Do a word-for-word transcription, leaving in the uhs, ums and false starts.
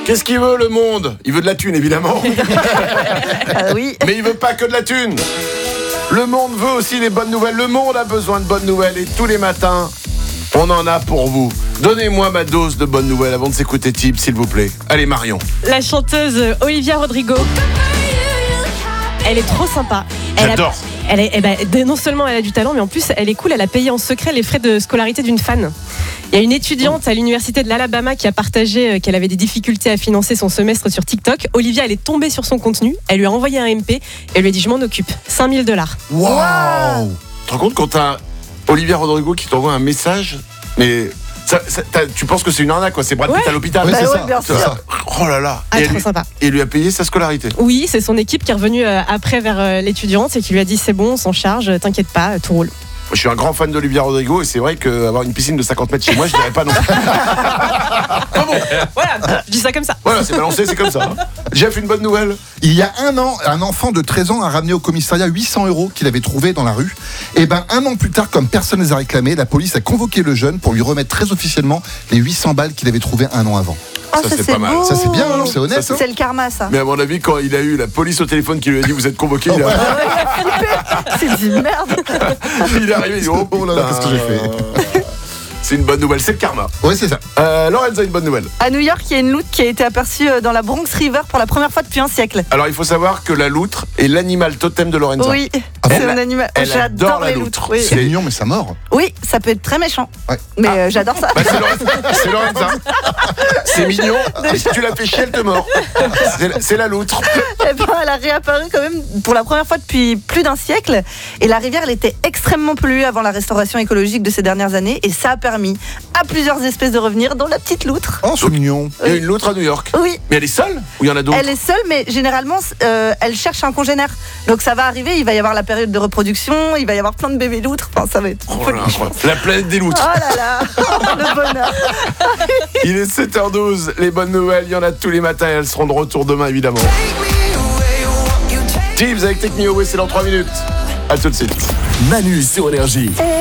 Qu'est-ce qu'il veut le monde ? Il veut de la thune évidemment. Ah oui. Mais il veut pas que de la thune. Le monde veut aussi des bonnes nouvelles. Le monde a besoin de bonnes nouvelles et tous les matins, on en a pour vous. Donnez-moi ma dose de bonnes nouvelles avant de s'écouter Tip, s'il vous plaît. Allez Marion. La chanteuse Olivia Rodrigo. Elle est trop sympa. Elle J'adore. A, elle est, eh ben, non seulement elle a du talent, mais en plus elle est cool. Elle a payé en secret les frais de scolarité d'une fan. Il y a une étudiante à l'université de l'Alabama qui a partagé qu'elle avait des difficultés à financer son semestre sur TikTok. Olivia, elle est tombée sur son contenu. Elle lui a envoyé un M P et elle lui a dit je m'en occupe. cinq mille dollars. Waouh. Tu te rends compte quand t'as Olivia Rodrigo qui t'envoie un message, mais ça, ça, tu penses que c'est une arnaque quoi, c'est Brad Pitt Ouais. à l'hôpital. Ouais, c'est ouais, ça. bien C'est sûr. ça. Oh là là. Ah, et, trop lui, sympa. et lui a payé sa scolarité. Oui, c'est son équipe qui est revenue euh, après vers euh, l'étudiante et qui lui a dit c'est bon, on s'en charge, t'inquiète pas, tout roule. Je suis un grand fan d'Olivia Rodrigo et c'est vrai qu'avoir une piscine de cinquante mètres chez moi, je dirais pas non. Ah bon. Voilà, je dis ça comme ça. Voilà, c'est balancé, c'est comme ça. Hein. Jeff, une bonne nouvelle. Il y a un an, un enfant de treize ans a ramené au commissariat huit cents euros qu'il avait trouvé dans la rue. Et ben un an plus tard, comme personne ne les a réclamés, la police a convoqué le jeune pour lui remettre très officiellement les huit cents balles qu'il avait trouvées un an avant. Oh, Ça, ça, c'est c'est pas mal. beau. Ça c'est bien, hein, c'est honnête. Ça, hein. C'est le karma, ça. Mais à mon avis, quand il a eu la police au téléphone qui lui a dit vous êtes convoqué, il, a... C'est dit merde. il est arrivé, il dit oh, Oh là là, qu'est-ce que j'ai fait ? C'est une bonne nouvelle, c'est le karma. Ouais, c'est ça. Euh, Lorenza, une bonne nouvelle. À New York, il y a une loutre qui a été aperçue dans la Bronx River pour la première fois depuis un siècle. Alors il faut savoir que la loutre est l'animal totem de Lorenza. Oui, Ah bon c'est un animal. Elle adore J'adore la les loutre. loutres. Oui. C'est mignon, mais ça mord. Oui, ça peut être très méchant. Ouais. Mais euh, j'adore ça. Bah, c'est Lorenza. C'est Lorenza. C'est mignon. Et si tu la fais chier, elle te mord. C'est la, c'est la loutre. Eh ben, elle a réapparu quand même pour la première fois depuis plus d'un siècle. Et la rivière, elle était extrêmement polluée avant la restauration écologique de ces dernières années. Et ça a permis à plusieurs espèces de revenir, dont la petite loutre. Oh, c'est mignon. Il y a une loutre à New York. Oui. Mais elle est seule ou il y en a d'autres? Elle est seule, mais généralement, euh, elle cherche un congénère. Donc ça va arriver, il va y avoir la période de reproduction, il va y avoir plein de bébés loutres. Enfin, ça va être Oh folie, là, je pense. la planète des loutres. Oh là là, le bonheur. Il est sept heures douze. Les bonnes nouvelles, il y en a tous les matins et elles seront de retour demain évidemment. Tibbs avec Take Me Away, c'est dans trois minutes. A tout de suite. Manu sur Énergie.